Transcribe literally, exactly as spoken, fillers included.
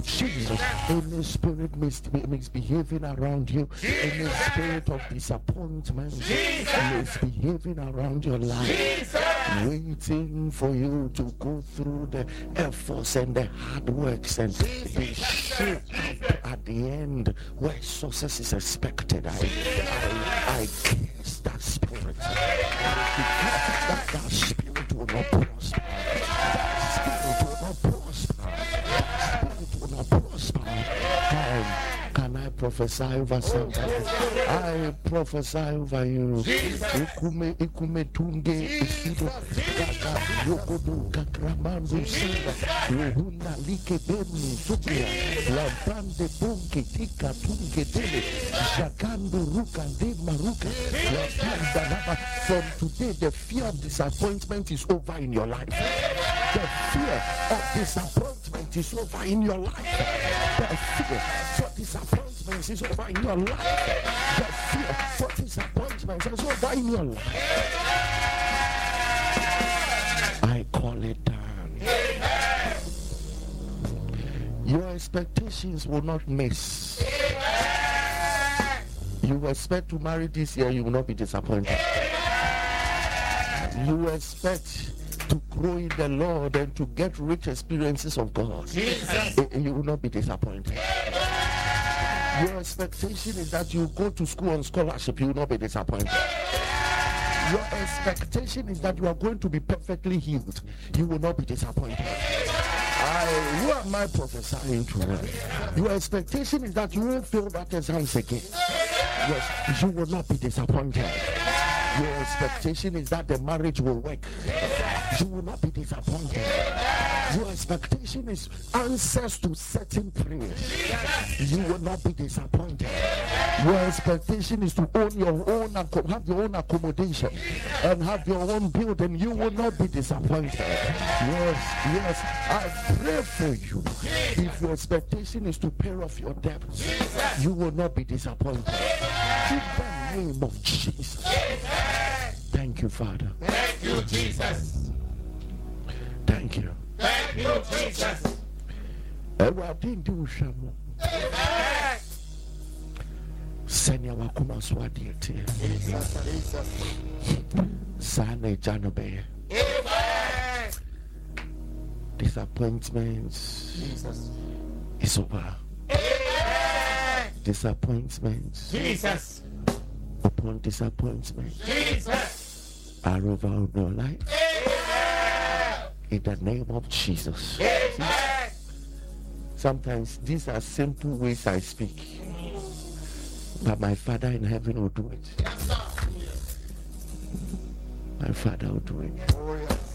Jesus. Any spirit mis- misbehaving around you, any spirit of disappointment misbehaving around your life, waiting for you to go through the efforts and the hard works and the show up at the end where success is expected. I, I, I curse that spirit. That, that spirit will not prosper. That spirit will not prosper. That spirit will not prosper. Um, can I prophesy over somebody? I prophesy over you. Ikume ikume tunge isido kaka yokodo kakramandu singa yohunda like beni subia lampande bunke tika tunge dele shakando ruka de maruka lampanda lava. From today, the fear of disappointment is over in your life. The fear of disappointment is over in your life. The fear for disappointment is over in your life. The fear for disappointment is over in your life. I call it down. Your expectations will not miss. You expect to marry this year, you will not be disappointed. You expect to grow in the Lord and to get rich experiences of God. Jesus. You will not be disappointed. Your expectation is that you go to school on scholarship, you will not be disappointed. Your expectation is that you are going to be perfectly healed, you will not be disappointed. I, who am I prophesying to? Your expectation is that you won't fail that exams again. Yes, you will not be disappointed. Your expectation is that the marriage will work. You will not be disappointed. Your expectation is answers to certain prayers. You will not be disappointed. Your expectation is to own your own, have your own accommodation and have your own building. You will not be disappointed. Yes, yes, I pray for you. If your expectation is to pay off your debts, you will not be disappointed. In the name of Jesus. Thank you, Father. Thank you, Jesus. Thank you. Thank you, Jesus. Amen. Senya wakuma swadi ete. Sane janobe. Disappointments Jesus is over. Disappointments. Jesus. Upon disappointment. Jesus. Are over in your life. Amen. In the name of Jesus. Amen. Sometimes these are simple ways I speak. But my Father in heaven will do it. My Father will do it.